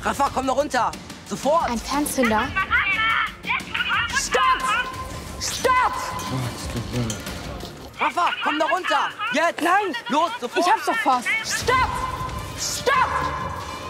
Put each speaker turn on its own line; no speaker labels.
Rafa, komm da runter! Sofort!
Ein Fernzünder?
Stopp! Stopp!
Rafa, komm da runter! Jetzt!
Nein!
Los, sofort!
Ich hab's doch fast. Stopp! Stopp!